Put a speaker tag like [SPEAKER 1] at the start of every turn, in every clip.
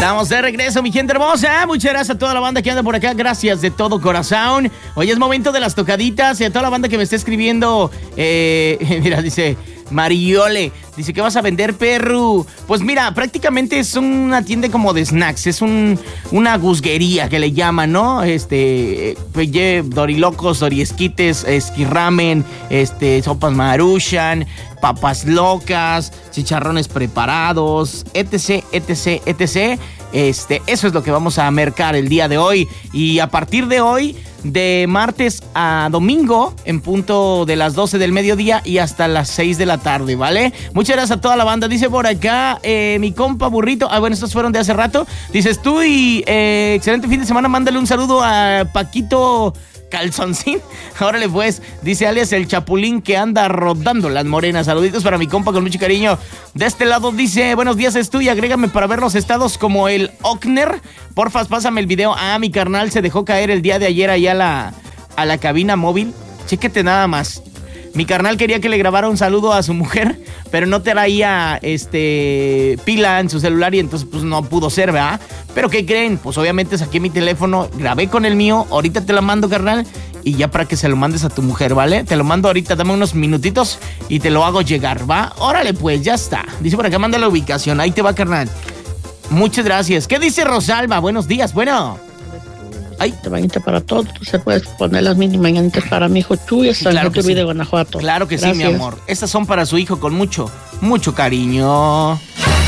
[SPEAKER 1] Estamos de regreso, mi gente hermosa. Muchas gracias a toda la banda que anda por acá. Gracias de todo corazón. Hoy es momento de las tocaditas. Y a toda la banda que me está escribiendo. Mira, dice Mariole. Dice, ¿qué vas a vender, perro? Pues mira, prácticamente es una tienda como de snacks. Es una guzguería que le llaman, ¿no? Dorilocos, doriesquites, esquirramen, sopas Maruchan, papas locas, chicharrones preparados, etc, etc, etc. Eso es lo que vamos a mercar el día de hoy. Y a partir de hoy, de martes a domingo, en punto de las 12 del mediodía y hasta las 6 de la tarde, ¿vale? Muchas gracias a toda la banda. Dice por acá, mi compa Burrito. Bueno, estos fueron de hace rato. Dices tú y excelente fin de semana. Mándale un saludo a Paquito Calzoncín. Órale pues, dice alias el Chapulín que anda rodando las morenas. Saluditos para mi compa con mucho cariño. De este lado dice, buenos días, es tú y agrégame para ver los estados como el Ockner. Porfas, pásame el video. Mi carnal se dejó caer el día de ayer allá a la cabina móvil. Chéquete nada más. Mi carnal quería que le grabara un saludo a su mujer, pero no traía pila en su celular y entonces pues no pudo ser, ¿verdad? Pero ¿qué creen? Pues obviamente saqué mi teléfono, grabé con el mío, ahorita te lo mando, carnal, y ya para que se lo mandes a tu mujer, ¿vale? Te lo mando ahorita, dame unos minutitos y te lo hago llegar, ¿va? Órale pues, ya está. Dice por acá, manda la ubicación, ahí te va, carnal. Muchas gracias. ¿Qué dice Rosalba? Buenos días, bueno.
[SPEAKER 2] Ay, te mañanita para todos, se puedes poner las mini mañanitas para mi hijo Chuy,
[SPEAKER 1] sí, claro que sí.
[SPEAKER 2] De Guanajuato.
[SPEAKER 1] Claro que gracias. Sí, mi amor. Estas son para su hijo con mucho, mucho cariño.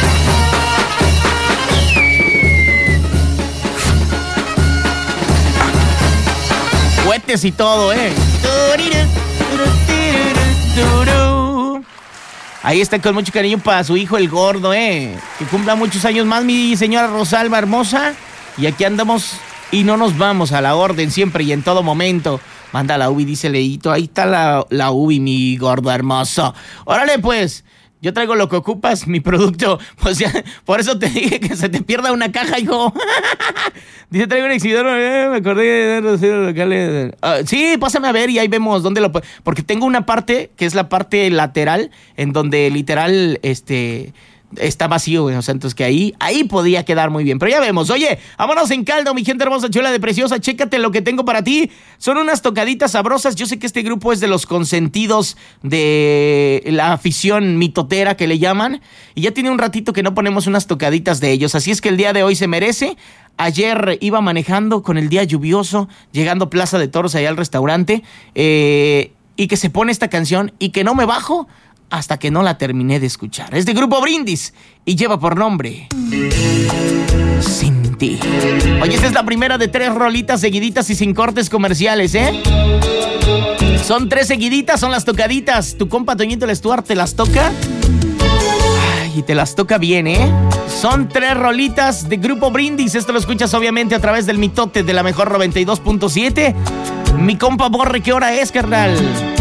[SPEAKER 1] Cohetes y todo, Ahí está con mucho cariño para su hijo el gordo, Que cumpla muchos años más, mi señora Rosalba hermosa. Y aquí andamos y no nos vamos, a la orden siempre y en todo momento. Manda la ubi, dice Leito. Ahí está la ubi, mi gordo hermoso. Órale pues, yo traigo lo que ocupas, mi producto. Pues ya, por eso te dije que se te pierda una caja, hijo. Dice, traigo un exhibidor, me acordé de los locales. Sí, pásame a ver y ahí vemos dónde lo puedo. Porque tengo una parte, que es la parte lateral, en donde literal, está vacío, güey. O sea, entonces que ahí podía quedar muy bien. Pero ya vemos. Oye, vámonos en caldo, mi gente hermosa, chula de preciosa. Chécate lo que tengo para ti. Son unas tocaditas sabrosas. Yo sé que este grupo es de los consentidos de la afición mitotera que le llaman. Y ya tiene un ratito que no ponemos unas tocaditas de ellos. Así es que el día de hoy se merece. Ayer iba manejando con el día lluvioso, llegando a Plaza de Toros allá al restaurante. Y que se pone esta canción y que no me bajo hasta que no la terminé de escuchar. Es de Grupo Brindis y lleva por nombre Sin Ti. Oye, esta es la primera de 3 rolitas seguiditas y sin cortes comerciales, Son 3 seguiditas, son las tocaditas. Tu compa Toñito el Stuart te las toca. Ay, y te las toca bien, Son 3 rolitas de Grupo Brindis. Esto lo escuchas obviamente a través del mitote de la mejor 92.7. Mi compa Borre, ¿qué hora es, carnal?